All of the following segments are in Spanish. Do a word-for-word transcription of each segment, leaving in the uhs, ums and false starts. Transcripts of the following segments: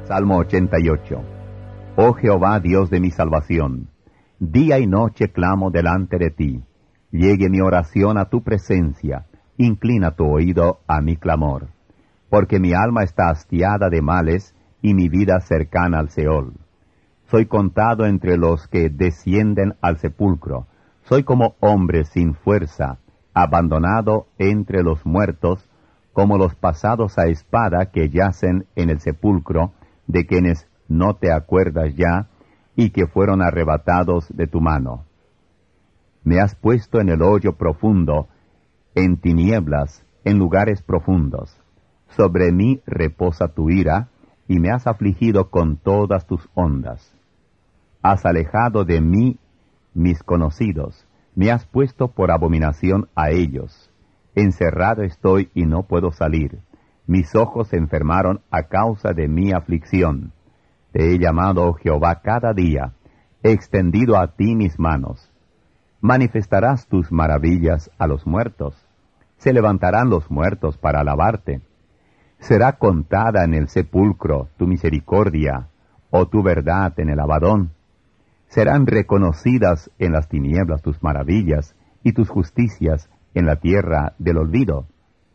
Salmo ochenta y ocho. Oh Jehová, Dios de mi salvación, día y noche clamo delante de ti. Llegue mi oración a tu presencia, inclina tu oído a mi clamor. Porque mi alma está hastiada de males, y mi vida cercana al Seol. Soy contado entre los que descienden al sepulcro. Soy como hombre sin fuerza, abandonado entre los muertos, como los pasados a espada que yacen en el sepulcro, de quienes no te acuerdas ya, y que fueron arrebatados de tu mano. Me has puesto en el hoyo profundo, en tinieblas, en lugares profundos. Sobre mí reposa tu ira, y me has afligido con todas tus ondas. Has alejado de mí mis conocidos, me has puesto por abominación a ellos. Encerrado estoy y no puedo salir. Mis ojos se enfermaron a causa de mi aflicción. Te he llamado, oh Jehová, cada día, he extendido a ti mis manos. Manifestarás tus maravillas a los muertos. Se levantarán los muertos para alabarte. Será contada en el sepulcro tu misericordia, o tu verdad en el Abadón. Serán reconocidas en las tinieblas tus maravillas, y tus justicias en la tierra del olvido.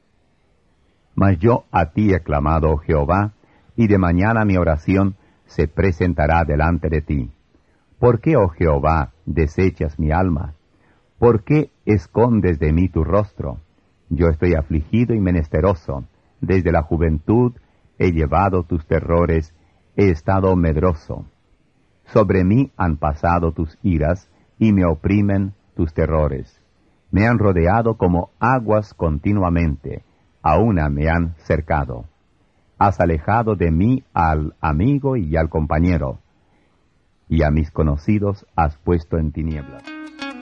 Mas yo a ti he clamado, oh Jehová, y de mañana mi oración se presentará delante de ti. ¿Por qué, oh Jehová, desechas mi alma? ¿Por qué escondes de mí tu rostro? Yo estoy afligido y menesteroso. Desde la juventud he llevado tus terrores, he estado medroso. Sobre mí han pasado tus iras, y me oprimen tus terrores. Me han rodeado como aguas continuamente, a una me han cercado. Has alejado de mí al amigo y al compañero, y a mis conocidos has puesto en tinieblas.